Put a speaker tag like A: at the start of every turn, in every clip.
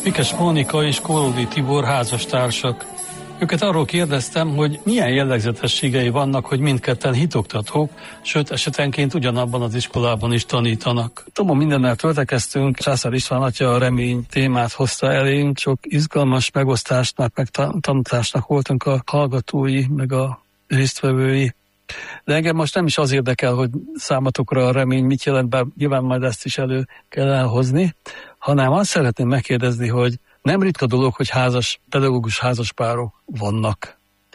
A: Vikes Mónika és Kóródi Tibor házastársak. Őket arról kérdeztem, hogy milyen jellegzetességei vannak, hogy mindketten hitoktatók, sőt esetenként ugyanabban az iskolában is tanítanak. Tomó mindennel töltekeztünk, Császár István atya a remény témát hozta elénk, sok izgalmas megosztásnak, meg tanításnak voltunk a hallgatói, meg a résztvevői. De engem most nem is az érdekel, hogy számotokra a remény mit jelent, bár nyilván majd ezt is elő kell elhozni, hanem azt szeretném megkérdezni, hogy nem ritka dolog, hogy pedagógus házaspárok vannak.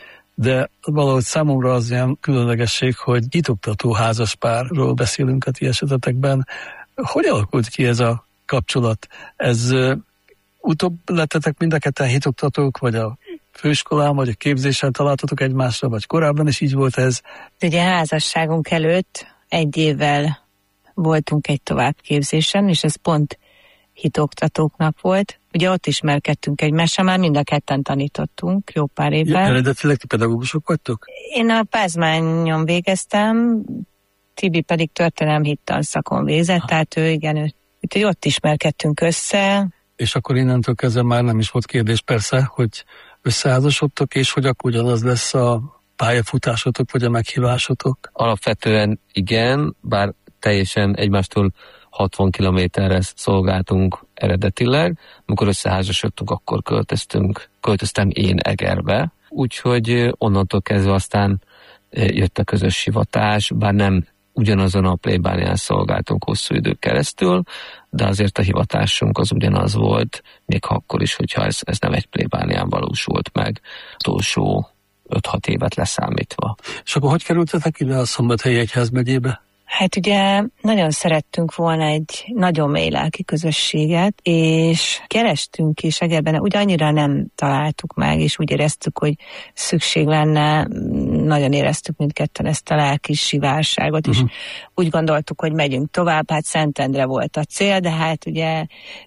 A: De valahogy számomra az ilyen különlegesség, hogy hitoktató házaspárról beszélünk a ti esetetekben. Hogy alakult ki ez a kapcsolat? Ez utóbb lettetek mind a ketten hitoktatók, vagy a főiskolán, vagy a képzésen találtatok egymásra, vagy korábban is így volt ez?
B: Ugye házasságunk előtt 1 évvel voltunk egy továbbképzésen, és ez pont hitoktatóknak volt. Ugye ott ismerkedtünk egymással, már mind a ketten tanítottunk jó pár évvel.
A: Ja, eredetileg ti pedagógusok vagytok?
B: Én a Pázmányon végeztem, Tibi pedig történelem-hittan szakon végzett, tehát ő úgyhogy ott ismerkedtünk össze.
A: És akkor innentől kezdve már nem is volt kérdés persze, hogy összeházasodtok, és hogy akkor ugyanaz lesz a pályafutásotok, vagy a meghívásotok?
C: Alapvetően igen, bár teljesen egymástól 60 kilométerre szolgáltunk eredetileg. Amikor összeházasodtunk, akkor költöztem én Egerbe. Úgyhogy onnantól kezdve aztán jött a közös hivatás, bár nem ugyanazon a plébánián szolgáltunk hosszú idő keresztül, de azért a hivatásunk az ugyanaz volt, még akkor is, hogyha ez nem egy plébánián valósult meg, utolsó 5-6 évet leszámítva.
A: És akkor hogy kerültetek ide a Szombathelyi Egyházmegyébe?
B: Hát ugye nagyon szerettünk volna egy nagyon mély lelki közösséget, és kerestünk is Egerben, úgy annyira nem találtuk meg, és úgy éreztük, hogy szükség lenne, nagyon éreztük mindketten ezt a lelki sivárságot, és úgy gondoltuk, hogy megyünk tovább, hát Szentendre volt a cél, de hát ugye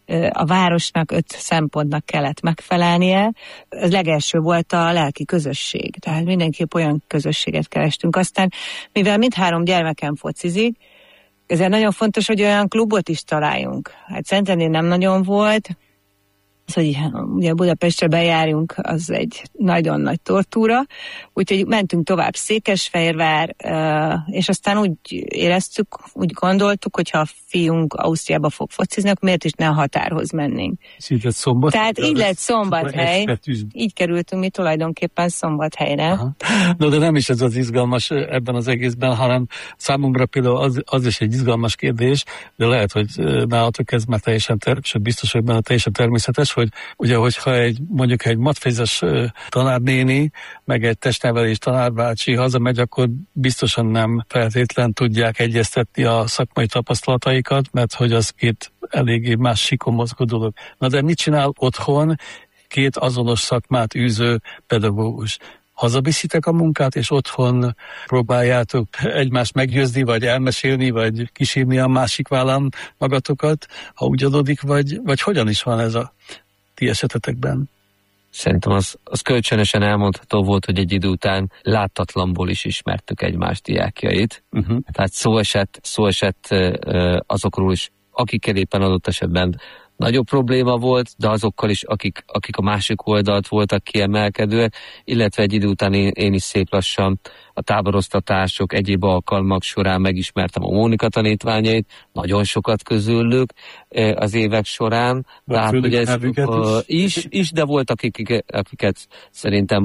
B: a városnak 5 szempontnak kellett megfelelnie. Az legelső volt a lelki közösség, tehát mindenképp olyan közösséget kerestünk. Aztán, mivel mindhárom gyermekem focizik, ezért nagyon fontos, hogy olyan klubot is találjunk. Hát Szentendrén nem nagyon volt, az, hogy ugye Budapestre bejárjunk, az egy nagyon nagy tortúra, úgyhogy mentünk tovább Székesfehérvár, és aztán úgy éreztük, úgy gondoltuk, hogy ha a fiunk Ausztriába fog focizni, akkor miért is ne a határhoz mennénk. Tehát így lett Szombathely, így kerültünk mi tulajdonképpen Szombathelyre.
A: Aha. No, de nem is ez az izgalmas ebben az egészben, hanem számomra például az is egy izgalmas kérdés, de lehet, hogy nálatok ez már teljesen, sőt biztos, hogy benne teljesen természetes, hogy ugye, hogyha mondjuk egy matfézes tanárnéni, meg egy testnevelés tanárbácsi hazamegy, akkor biztosan nem feltétlen tudják egyeztetni a szakmai tapasztalataikat, mert hogy az 2 eléggé más síkon mozgó dolog. Na de mit csinál otthon 2 azonos szakmát űző pedagógus? Hazaviszitek a munkát, és otthon próbáljátok egymást meggyőzni, vagy elmesélni, vagy kísérni a másik vállán magatokat, ha úgy adódik, vagy hogyan is van ez a ti esetetekben?
C: Szerintem az kölcsönösen elmondható volt, hogy egy idő után láttatlanból is ismertük egymás diákjait. Tehát szó esett azokról is, akikkel éppen adott esetben nagyobb probléma volt, de azokkal is, akik a másik oldalt voltak kiemelkedőek, illetve egy idő után én is szép lassan a táborosztatások, egyéb alkalmak során megismertem a Mónika tanítványait, nagyon sokat közülük az évek során. Tehát, hogy ez is, de volt, akiket szerintem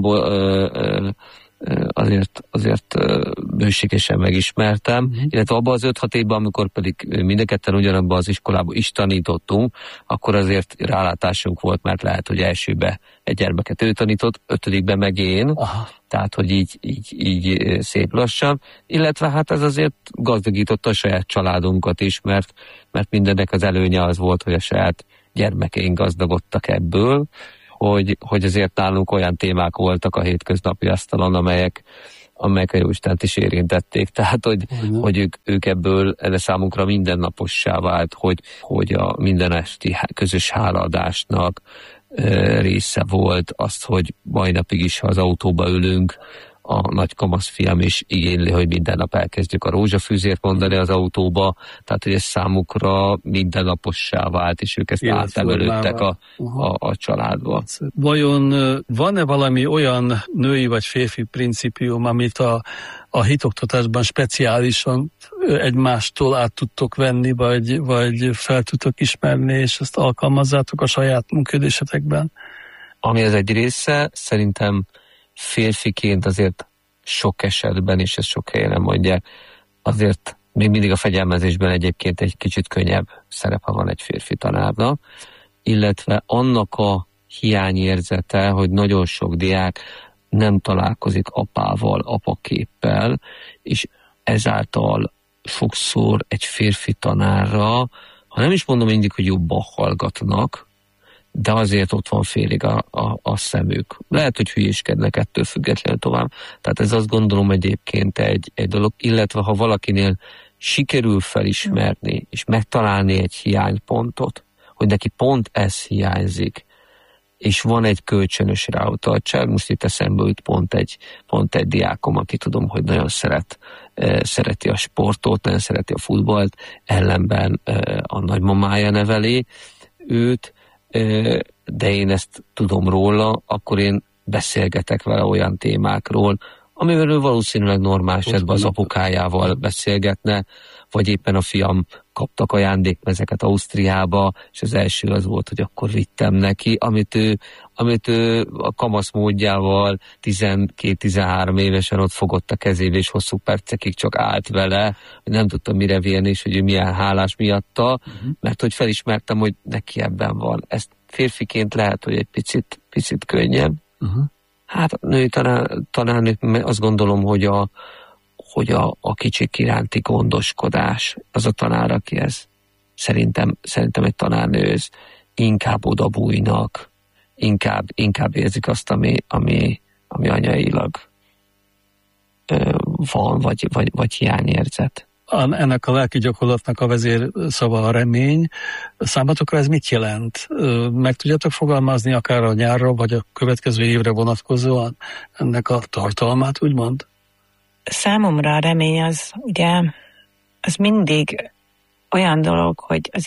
C: azért bőségesen megismertem, illetve abban az 5-6 évben, amikor pedig mind a ketten ugyanabban az iskolában is tanítottunk, akkor azért rálátásunk volt, mert lehet, hogy elsőbe egy gyermeket ő tanított, 5-ben meg én, tehát, hogy így szép lassan, illetve hát ez azért gazdagította a saját családunkat is, mert mindennek az előnye az volt, hogy a saját gyermekeink gazdagodtak ebből, hogy azért nálunk olyan témák voltak a hétköznapi asztalon, amelyek a Jóistent is érintették. Tehát, hogy ők ebből számunkra mindennapossá vált, hogy a minden esti közös hálaadásnak része volt azt, hogy mai napig is, ha az autóba ülünk, a nagy kamasz fiam is igényli, hogy minden nap elkezdjük a rózsafűzért mondani az autóba, tehát hogy ez számukra mindennapossá vált, és ők ezt átemelődtek a családba.
A: Vajon van-e valami olyan női vagy férfi principium, amit a hitoktatásban speciálisan egymástól át tudtok venni, vagy fel tudtok ismerni, és ezt alkalmazzátok a saját működésetekben?
C: Ami ez egy része, szerintem férfiként azért sok esetben, és ezt sok helyen nem mondják, azért még mindig a fegyelmezésben egyébként egy kicsit könnyebb szerepe van egy férfi tanárnak, illetve annak a hiányérzete, hogy nagyon sok diák nem találkozik apával, apaképpel, és ezáltal sokszor egy férfi tanárra, ha nem is mondom mindig, hogy jobban hallgatnak, de azért ott van félig a szemük. Lehet, hogy hülyéskednek ettől függetlenül tovább. Tehát ez azt gondolom egyébként egy dolog, illetve ha valakinél sikerül felismerni, és megtalálni egy hiánypontot, hogy neki pont ez hiányzik, és van egy kölcsönös ráutaltság, most itt eszembe jut pont egy diákom, aki tudom, hogy nagyon szereti a sportot, nagyon szereti a futballt, ellenben a nagymamája neveli őt, de én ezt tudom róla, akkor én beszélgetek vele olyan témákról, amivel ő valószínűleg normális esetben az apukájával beszélgetne, vagy éppen a fiam kaptak ajándékmezeket Ausztriába, és az első az volt, hogy akkor vittem neki, amit ő a kamasz módjával 12-13 évesen ott fogott a kezébe, és hosszú percekig csak állt vele, nem tudtam mire vélni, és hogy ő milyen hálás miatta, mert hogy felismertem, hogy neki ebben van. Ezt férfiként lehet, hogy egy picit könnyebb. Hát a női tanárnők, azt gondolom, hogy a kicsik iránti gondoskodás, az a tanár, aki ez szerintem egy tanárnőz inkább odabújnak, inkább érzik azt, ami anyailag van, vagy hiányérzet.
A: Ennek a lelki gyakorlatnak a vezér szava a remény. Számotokra ez mit jelent? Meg tudjátok fogalmazni akár a nyárra, vagy a következő évre vonatkozóan ennek a tartalmát, úgymond?
B: Számomra a remény az az mindig olyan dolog, hogy az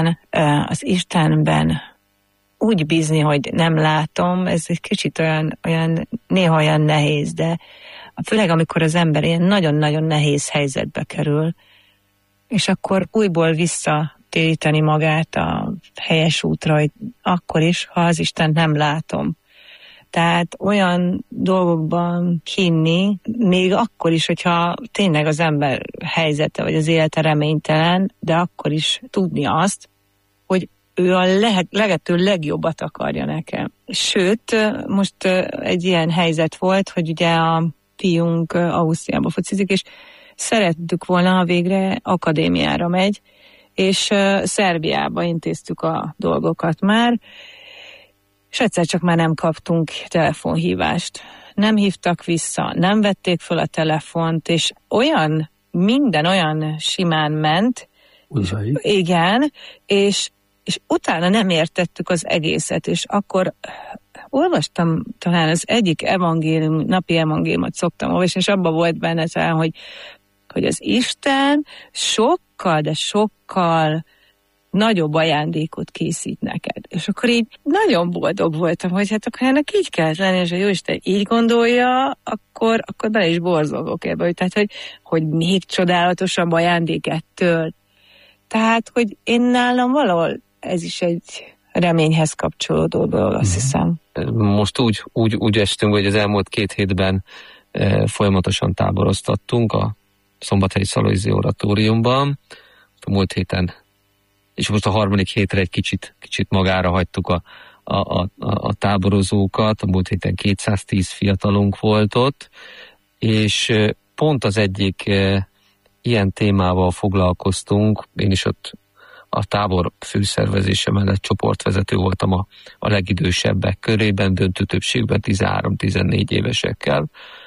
B: Istenben úgy bízni, hogy nem látom, ez egy kicsit olyan néha olyan nehéz, de főleg amikor az ember ilyen nagyon-nagyon nehéz helyzetbe kerül, és akkor újból visszatéríteni magát a helyes útra, hogy akkor is, ha az Istent nem látom. Tehát olyan dolgokban hinni, még akkor is, hogyha tényleg az ember helyzete vagy az élete reménytelen, de akkor is tudni azt, hogy ő a lehető legjobbat akarja nekem. Sőt, most egy ilyen helyzet volt, hogy ugye a fiunk Ausztriába focizik, és szerettük volna, ha végre akadémiára megy, és Szerbiába intéztük a dolgokat már, és egyszer csak már nem kaptunk telefonhívást. Nem hívtak vissza, nem vették föl a telefont, és minden olyan simán ment. Igen, és utána nem értettük az egészet, és akkor olvastam talán az egyik napi evangéliumot szoktam olvasni, és abban volt benne talán, hogy az Isten sokkal, de sokkal nagyobb ajándékot készít neked. És akkor így nagyon boldog voltam, hogy hát akkor ennek így kell lenni, és ha Jóisten így gondolja, akkor bele is borzolgok ebbe. Tehát, hogy még csodálatosabb ajándék ettől. Tehát, hogy én nálam valahol ez is egy reményhez kapcsolódó dolog, azt hiszem.
C: Most úgy estünk, hogy az elmúlt 2 hétben folyamatosan táboroztattunk a Szombathelyi Szalózi Oratóriumban. A múlt héten, és most a 3. hétre egy kicsit magára hagytuk a táborozókat. A múlt héten 210 fiatalunk volt ott, és pont az egyik ilyen témával foglalkoztunk. Én is ott a tábor főszervezése mellett csoportvezető voltam a legidősebbek körében, döntő többségben 13-14 évesekkel,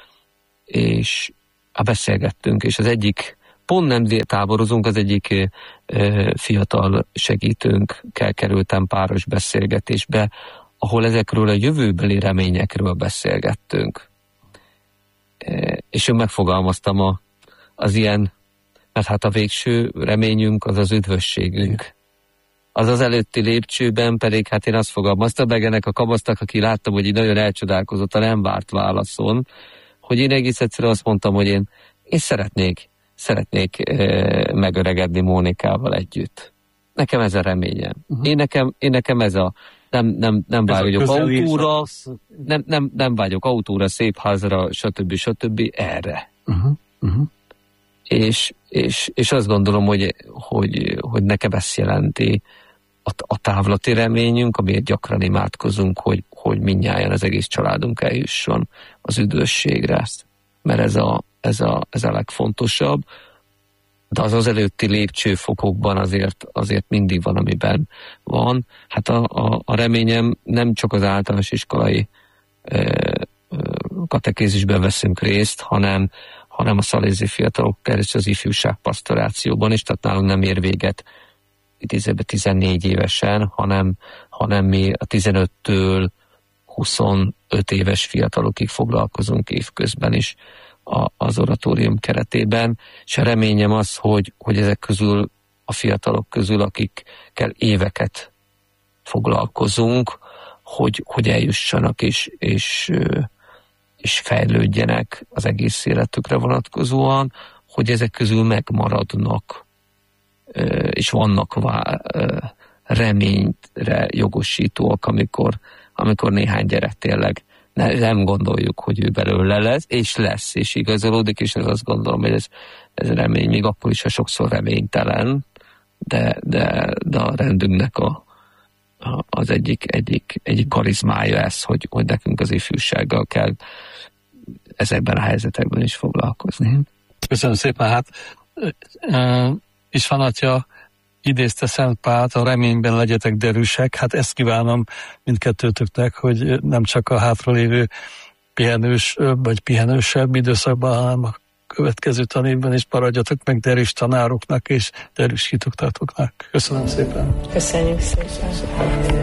C: és beszélgettünk, és az egyik, pont nem táborozunk, az egyik fiatal segítőnkkel kerültem páros beszélgetésbe, ahol ezekről a jövőbeli reményekről beszélgettünk. és én megfogalmaztam az ilyen, mert hát a végső reményünk az az üdvösségünk. Az az előtti lépcsőben pedig, hát én azt fogalmaztam meg ennek a kamasznak, aki láttam, hogy így nagyon elcsodálkozott a nem várt válaszon, hogy én egész egyszerűen azt mondtam, hogy én szeretnék megöregedni Mónikával együtt. Nekem ez a reményem. Én nekem ez a nem vágyok autóra, nem vágyok autóra, szép házra, stb. Erre. És azt gondolom, hogy nekem ezt jelenti a távlati reményünk, amiért gyakran imádkozunk, hogy mindnyájan az egész családunk eljusson az üdvösségre. Mert ez a legfontosabb, de az előtti lépcsőfokokban azért mindig van, amiben van. Hát a reményem nem csak az általános iskolai katekézisben veszünk részt, hanem a szalézi fiatalok keresztül az ifjúság pastorációban is, tehát nálunk nem ér véget idézőben 14 évesen, hanem mi a 15-től 25 éves fiatalokig foglalkozunk évközben is az oratórium keretében, és a reményem az, hogy ezek közül, a fiatalok közül, akikkel éveket foglalkozunk, hogy eljussanak és fejlődjenek az egész életükre vonatkozóan, hogy ezek közül megmaradnak, és vannak reményre jogosítóak, amikor néhány gyerek tényleg nem gondoljuk, hogy ő belőle lesz, és igazolódik, és ez azt gondolom, hogy ez remény, még akkor is, ha sokszor reménytelen, de a rendünknek az egyik karizmája ez, hogy nekünk az ifjúsággal kell ezekben a helyzetekben is foglalkozni.
A: Köszönöm szépen, hát István atya idézte Szent Pált, a reményben legyetek derűsek, hát ezt kívánom mindkettőtöknek, hogy nem csak a hátralévő pihenősebb időszakban, hanem a következő tanévben is maradjatok meg derűs tanároknak és derűs hitoktatóknak. Köszönöm szépen.
B: Köszönjük szépen.